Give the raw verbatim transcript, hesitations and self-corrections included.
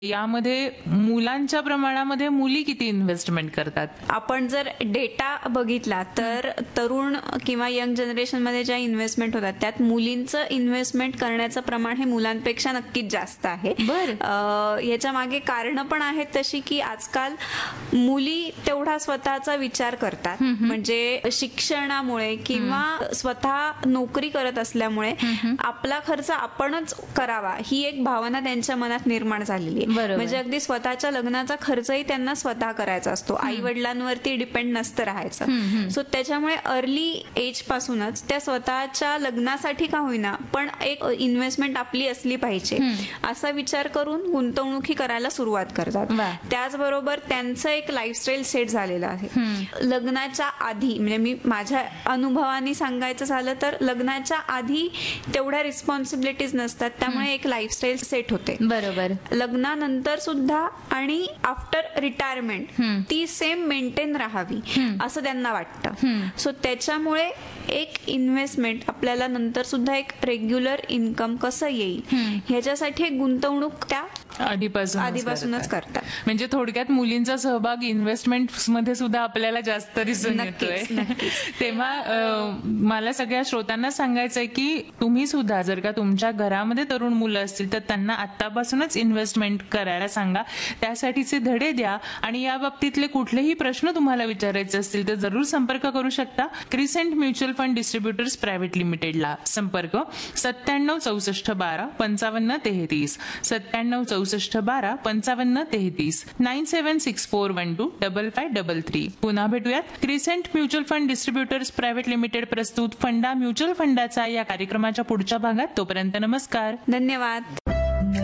यामध्ये मुलांच्या प्रमाणामध्ये मुली किती इन्व्हेस्टमेंट करतात? आपण जर डेटा बघितला तर तरुण किंवा यंग जनरेशन मध्ये ज्या इन्व्हेस्टमेंट होतात त्यात मुलींचं इन्व्हेस्टमेंट करण्याचं प्रमाण हे मुलांपेक्षा नक्कीच जास्त आहे. बरं. याच्या मागे कारणं पण आहेत तशी की आजकाल मुली तेवढा स्वतःचा विचार करतात. म्हणजे शिक्षणामुळे किंवा स्वतः नोकरी करत असल्यामुळे आपला खर्च आपणच करावा ही एक भावना त्यांच्या मनात निर्माण झालेली आहे. म्हणजे अगदी स्वतःच्या लग्नाचा खर्चही त्यांना स्वतः करायचा असतो. आई वडिलांवरती डिपेंड नसतं राहायचं. सो त्याच्यामुळे अर्ली एज पासूनच त्या स्वतःच्या लग्नासाठी का होईना पण एक इन्व्हेस्टमेंट आपली असली पाहिजे असा विचार करून गुंतवणुकी करायला सुरुवात करतात. त्याचबरोबर त्यांचं एक लाईफस्टाईल सेट झालेलं आहे. लग्नाच्या आधी म्हणजे मी माझ्या अनुभवाने सांगायचं झालं तर लग्नाच्या आधी तेवढ्या रिस्पॉन्सिबिलिटीज नसतात. त्यामुळे एक लाईफस्टाईल सेट होते. बरोबर. लग्नानंतर सुद्धा आणि आफ्टर रिटायरमेंट ती सेम मेंटेन राहावी असं त्यांना वाटतं. सो त्याच्यामुळे एक इन्व्हेस्टमेंट आपल्याला नंतर सुद्धा एक रेग्युलर इन्कम कसं येईल ह्याच्यासाठी एक गुंतवणूक त्या आधीपासून आधीपासूनच करतात. म्हणजे थोडक्यात मुलींचा सहभाग इन्व्हेस्टमेंट मध्ये सुद्धा आपल्याला जास्त दिसून येतोय. तेव्हा मला सगळ्या श्रोत्यांना सांगायचंय की तुम्ही सुद्धा जर का तुमच्या घरामध्ये तरुण मुलं असतील तर त्यांना आतापासूनच इन्व्हेस्टमेंट करायला सांगा. त्यासाठीचे धडे द्या आणि या बाबतीतले कुठलेही प्रश्न तुम्हाला विचारायचे असतील तर जरूर संपर्क करू शकता. Crescent mutual fund distributors private लिमिटेडला. संपर्क सत्त्याण्णव चौसष्ट बारा पंचावन्न तेहतीस सत्त्याण्णव चौसष्ट बारा पंचावन्न तेहतीस nine seven six four one two double five double three. पुन्हा भेटूयात. Crescent mutual fund distributors private limited प्रस्तुत फंडा म्युच्युअल फंडाचा या कार्यक्रमाच्या पुढच्या भागात. तोपर्यंत नमस्कार. धन्यवाद.